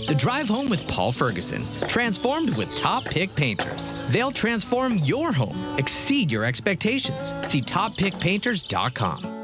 The Drive Home with Paul Ferguson, transformed with Top Pick Painters. They'll transform your home, exceed your expectations. See toppickpainters.com.